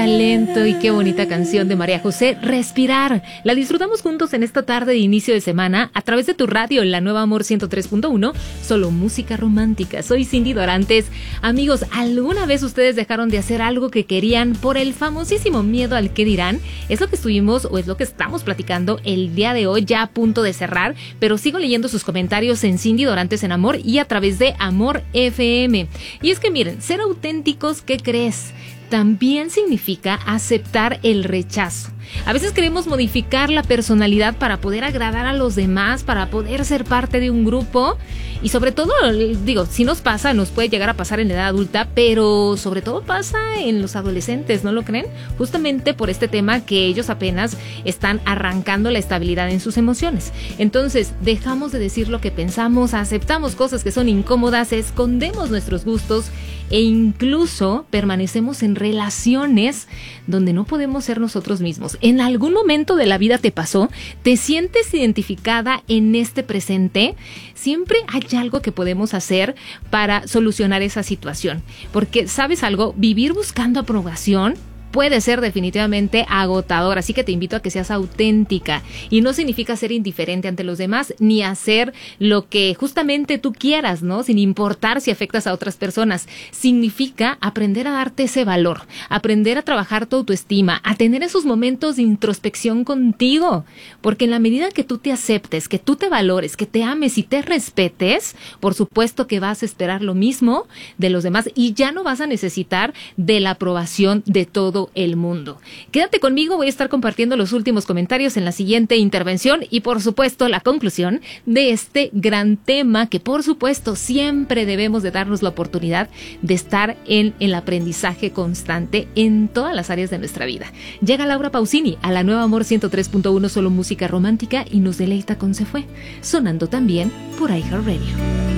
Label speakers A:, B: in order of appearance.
A: talento y qué bonita canción de María José, Respirar. La disfrutamos juntos en esta tarde de inicio de semana a través de tu radio, La Nueva Amor 103.1, solo música romántica. Soy Cindy Dorantes. Amigos, ¿alguna vez ustedes dejaron de hacer algo que querían por el famosísimo miedo al qué dirán? Es lo que estuvimos o es lo que estamos platicando el día de hoy, ya a punto de cerrar, pero sigo leyendo sus comentarios en Cindy Dorantes en Amor y a través de Amor FM. Y es que miren, ser auténticos, ¿qué crees? También significa aceptar el rechazo. A veces queremos modificar la personalidad para poder agradar a los demás, para poder ser parte de un grupo. Y sobre todo, digo, si nos pasa, nos puede llegar a pasar en la edad adulta, pero sobre todo pasa en los adolescentes, ¿no lo creen? Justamente por este tema que ellos apenas están arrancando la estabilidad en sus emociones. Entonces, dejamos de decir lo que pensamos, aceptamos cosas que son incómodas, escondemos nuestros gustos e incluso permanecemos en relaciones donde no podemos ser nosotros mismos. ¿En algún momento de la vida te pasó? ¿Te sientes identificada en este presente? Siempre hay algo que podemos hacer para solucionar esa situación. Porque, ¿sabes algo? Vivir buscando aprobación puede ser definitivamente agotador, así que te invito a que seas auténtica y no significa ser indiferente ante los demás ni hacer lo que justamente tú quieras, ¿no? Sin importar si afectas a otras personas. Significa aprender a darte ese valor, aprender a trabajar tu autoestima, a tener esos momentos de introspección contigo, porque en la medida que tú te aceptes, que tú te valores, que te ames y te respetes, por supuesto que vas a esperar lo mismo de los demás y ya no vas a necesitar de la aprobación de todo el mundo. Quédate conmigo, voy a estar compartiendo los últimos comentarios en la siguiente intervención y por supuesto la conclusión de este gran tema que por supuesto siempre debemos de darnos la oportunidad de estar en el aprendizaje constante en todas las áreas de nuestra vida. Llega Laura Pausini a La Nueva Amor 103.1, solo música romántica y nos deleita con Se Fue, sonando también por iHeartRadio.